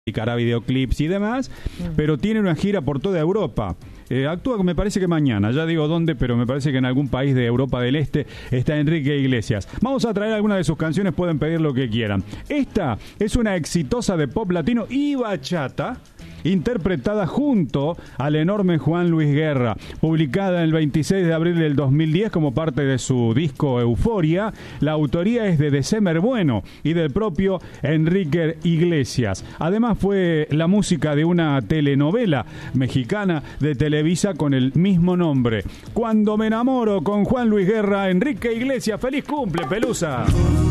dedicará a videoclips y demás, pero tiene una gira por toda Europa. Actúa, me parece que mañana, ya digo dónde, pero me parece que en algún país de Europa del Este está Enrique Iglesias. Vamos a traer algunas de sus canciones, pueden pedir lo que quieran. Esta es una exitosa de pop latino y bachata, interpretada junto al enorme Juan Luis Guerra, publicada el 26 de abril del 2010 como parte de su disco Euforia. La autoría es de December Bueno y del propio Enrique Iglesias. Además fue la música de una telenovela mexicana de Televisa con el mismo nombre. Cuando me enamoro, con Juan Luis Guerra, Enrique Iglesias. ¡Feliz cumple, Pelusa!